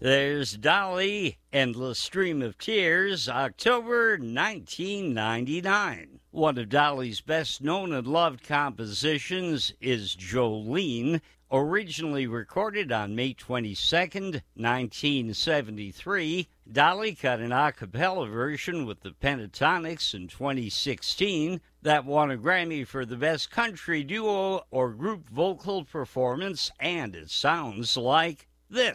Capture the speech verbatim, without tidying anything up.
There's Dolly, Endless Stream of Tears, October nineteen ninety-nine. One of Dolly's best-known and loved compositions is Jolene, originally recorded on May twenty-second, nineteen seventy-three. Dolly cut an a cappella version with the Pentatonics in twenty sixteen that won a Grammy for the Best Country Duo or Group Vocal Performance, and it sounds like this.